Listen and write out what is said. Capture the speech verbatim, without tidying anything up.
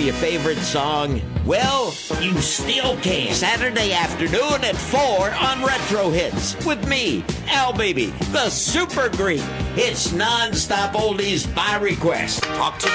your favorite song? Well, you still can. Saturday afternoon at four on Retro Hits with me, Al Baby, the Super Greek. It's non-stop oldies by request. Talk to